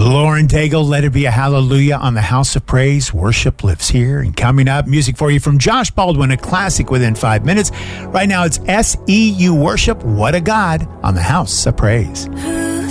Lauren Daigle, Let It Be a Hallelujah on the House of Praise. Worship lives here. And coming up, music for you from Josh Baldwin, a classic within 5 minutes. Right now, it's SEU Worship, What a God, on the House of Praise.